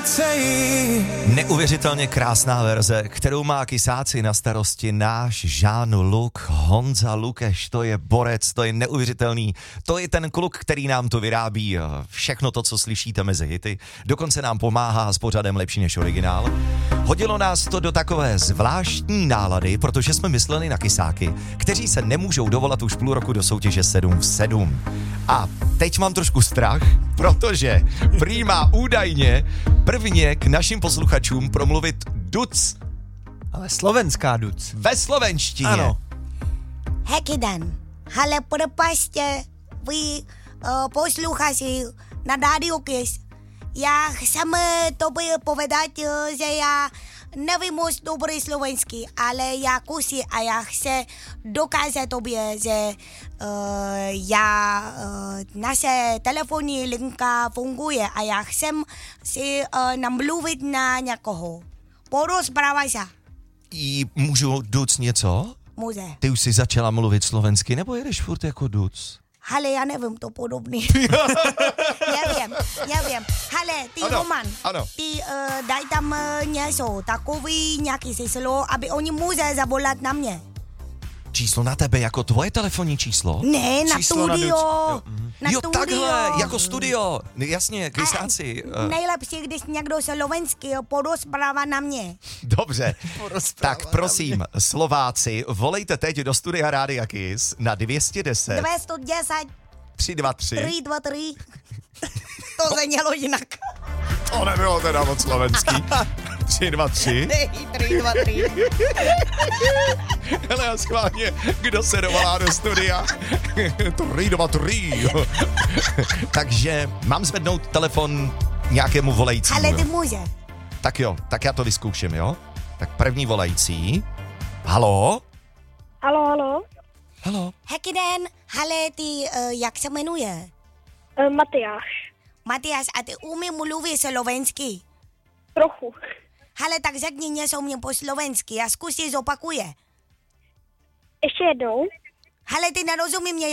Neuvěřitelně krásná verze, kterou má Kysáci na starosti náš Jean Luc, Honza Lukeš, to je borec, to je neuvěřitelný, to je ten kluk, který nám to vyrábí všechno to, co slyšíte mezi hity, dokonce nám pomáhá s pořadem Lepší než originál. Hodilo nás to do takové zvláštní nálady, protože jsme mysleli na Kysáky, kteří se nemůžou dovolat už půl roku do soutěže 7 v 7. A teď mám trošku strach, protože prý má údajně prvně k našim posluchačům promluvit Duc. Ale slovenská Duc. Ve slovenštině. Ano. Hezký den. Ale propastě, vy posluchači na Rádiu Kiss. Já chcem tobě povedat, že já nevím moc dobrý slovenský, ale já kusím a já chci dokázat tobě, že naše telefonní linka funguje a já chcem si namluvit na někoho. Porozprávaj se. Můžu Duc něco? Může. Ty už jsi začala mluvit slovensky, nebo jedeš furt jako Duc? Ale já nevím, to podobný. Nevím. Ale ty ano, Roman, ano. ty daj tam něco, takový nějaký číslo, aby oni může zavolat na mě. Číslo na tebe, jako tvoje telefonní číslo? Ne, na Číslo na studio. Jo, takhle, jako studio. Jasně, Kysáci. Nejlepší, když někdo slovenský porozprává na mě. Dobře, tak prosím, Slováci, volejte teď do studia Rádia Kiss na 210 210 323. 323. To znělo jinak. To nebylo teda moc slovenský. 323. Ne, 323. Hele, a schválně, kdo se dovolá do studia? 323. Takže mám zvednout telefon nějakému volajícímu. Ale ty jo? může. Tak jo, tak já to vyzkouším, jo? Tak první volající. Halo? Haló. Hezký den. Ale ty, jak se jmenuje? Matyáš. Matias, a ty umí mluvit slovensky? Trochu. Ale tak řekni něco mě po slovensky a zkus si zopakuje. Ještě jednou. Ale ty nerozumí mě,